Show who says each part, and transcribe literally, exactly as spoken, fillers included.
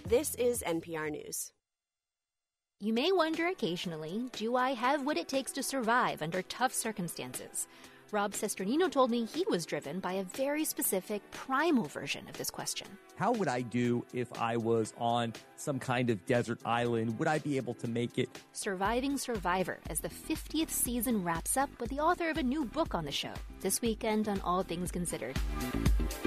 Speaker 1: This is N P R News.
Speaker 2: You may wonder occasionally, do I have what it takes to survive under tough circumstances? Rob Cesternino told me he was driven by a very specific primal version of this question.
Speaker 3: How would I do if I was on some kind of desert island? Would I be able to make it?
Speaker 2: Surviving Survivor, as the fiftieth season wraps up with the author of a new book on the show. This weekend on All Things Considered.